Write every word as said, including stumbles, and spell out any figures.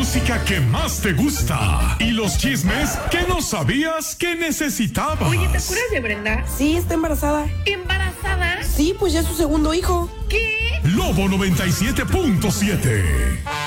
música que más te gusta y los chismes que no sabías que necesitabas. Oye, ¿te acuerdas de Brenda? Sí, está embarazada. ¿Embarazada? Sí, pues ya es su segundo hijo. ¿Qué? Lobo noventa y siete punto siete.